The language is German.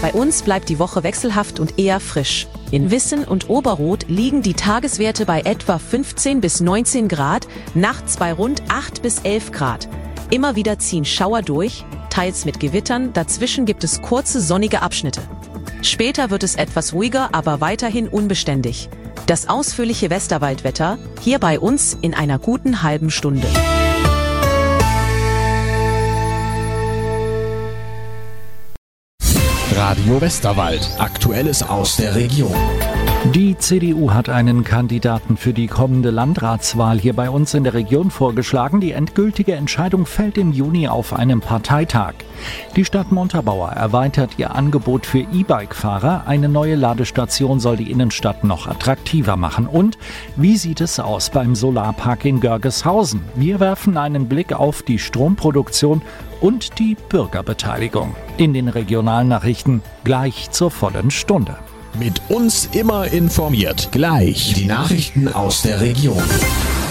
Bei uns bleibt die Woche wechselhaft und eher frisch. In Wissen und Oberroth liegen die Tageswerte bei etwa 15 bis 19 Grad, nachts bei rund 8 bis 11 Grad. Immer wieder ziehen Schauer durch, teils mit Gewittern, dazwischen gibt es kurze sonnige Abschnitte. Später wird es etwas ruhiger, aber weiterhin unbeständig. Das ausführliche Westerwaldwetter hier bei uns in einer guten halben Stunde. Radio Westerwald. Aktuelles aus der Region. Die CDU hat einen Kandidaten für die kommende Landratswahl hier bei uns in der Region vorgeschlagen. Die endgültige Entscheidung fällt im Juni auf einem Parteitag. Die Stadt Montabaur erweitert ihr Angebot für E-Bike-Fahrer. Eine neue Ladestation soll die Innenstadt noch attraktiver machen. Und wie sieht es aus beim Solarpark in Görgeshausen? Wir werfen einen Blick auf die Stromproduktion und die Bürgerbeteiligung. In den Regionalnachrichten gleich zur vollen Stunde. Mit uns immer informiert. Gleich die Nachrichten aus der Region.